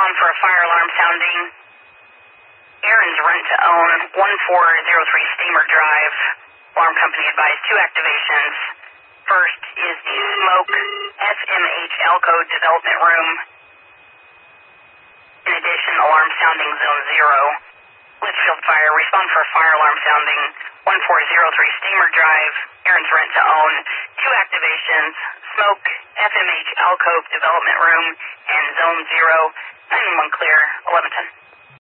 respond for a fire alarm sounding. Aaron's rent to own 1403 Steamer Drive. Alarm company advised 2 activations. First is the Smoke SMH Alcode Development Room. In addition, alarm sounding zone 0. Litchfield Fire, respond for a fire alarm sounding 1403 Steamer Drive. Aaron's rent to own 2 activations. Smoke SMH Alcove Development Room and zone 0. 911 clear, 1110.